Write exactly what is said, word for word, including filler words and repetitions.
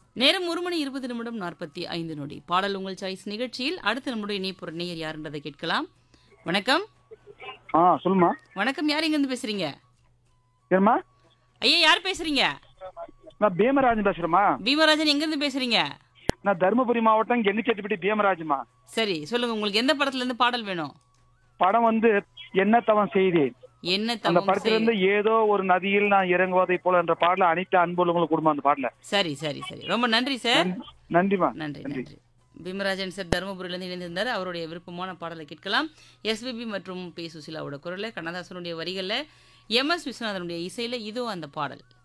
நேரம் ஒரு மணி இருபது நிமிடம் நாற்பத்தி ஐந்து நொடி. பாடல் உங்கள் சாய்ஸ் நிகழ்ச்சியில் அடுத்த நம்முடைய இணைப்பு நேயர் யாருன்றதை கேட்கலாம். வணக்கம். ஆ சொல்லுமா. வணக்கம். யார் எங்கேருந்து பேசுறீங்க? ஏம்மா? ஐயா யார் பேசுறீங்க? நான் பீமராஜன் பேசுறேம்மா. பீமராஜன் எங்கேருந்து பேசுறீங்க? நான் தருமபுரி மாவட்டம் கென்னிச்செட்டிப்பட்டி பீமராஜ்மா. சரி சொல்லுங்க, உங்களுக்கு எந்த படத்துல இருந்து பாடல் வேணும்? படம் வந்து என்ன தவம் செய்தேன். என்ன அந்த தவம் படத்துல இருந்து செய்தேன். ஏதோ ஒரு நதியில் நான் இறங்குவதை போல என்ற பாடல அனைத்து அன்புள்ளவங்களும் குடும்பம் அந்த பாடல. சரி சரி சரி ரொம்ப நன்றி சார். நன்றிமா. நன்றி நன்றி. பீமராஜன் சார் தருமபுரியிலிருந்து இணைந்திருந்தார். அவருடைய விருப்பமான பாடலை கேட்கலாம். எஸ்பிபி மற்றும் பி சுசிலாவோட குரல்ல, கண்ணதாசனுடைய வரிகளில், எம் எஸ் விஸ்வநாதனுடைய இசையில இதோ அந்த பாடல்.